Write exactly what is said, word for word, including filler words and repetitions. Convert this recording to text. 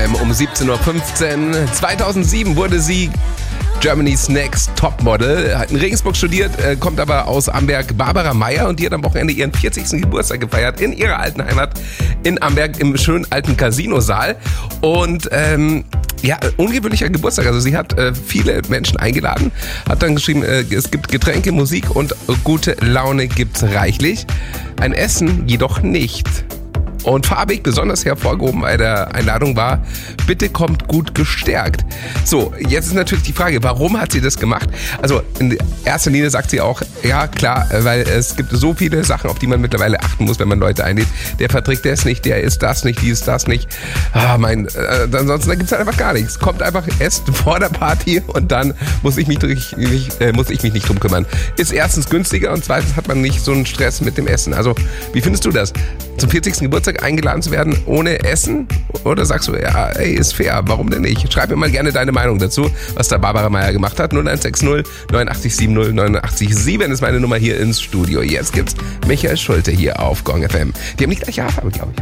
M um siebzehn Uhr fünfzehn. zweitausendsieben wurde sie Germany's Next Topmodel, hat in Regensburg studiert, kommt aber aus Amberg. Barbara Meyer, und die hat am Wochenende ihren vierzigsten Geburtstag gefeiert in ihrer alten Heimat in Amberg im schönen alten Casinosaal. Und ähm, ja, ungewöhnlicher Geburtstag. Also sie hat äh, viele Menschen eingeladen, hat dann geschrieben, äh, es gibt Getränke, Musik und gute Laune gibt's reichlich. Ein Essen jedoch nicht. Und farbig besonders hervorgehoben bei der Einladung war, bitte kommt gut gestärkt. So, jetzt ist natürlich die Frage, warum hat sie das gemacht? Also in erster Linie sagt sie auch, ja klar, weil es gibt so viele Sachen, auf die man mittlerweile achten muss, wenn man Leute einlädt. Der verträgt das nicht, der isst das nicht, dies, das nicht. Ah, mein, äh, ansonsten da gibt's halt einfach gar nichts. Kommt einfach, esst vor der Party und dann muss ich mich, durch, mich, äh, muss ich mich nicht drum kümmern. Ist erstens günstiger und zweitens hat man nicht so einen Stress mit dem Essen. Also, wie findest du das? Zum vierzigsten Geburtstag eingeladen zu werden ohne Essen? Oder sagst du, ja, ey, ist fair, warum denn nicht? Schreib mir mal gerne deine Meinung dazu, was da Barbara Meyer gemacht hat. null eins sechs null neun acht sieben null neun acht sieben ist meine Nummer hier ins Studio. Jetzt gibt's Michael Schulte hier auf Gong F M. Die haben die gleiche Haarfarbe, glaube ich.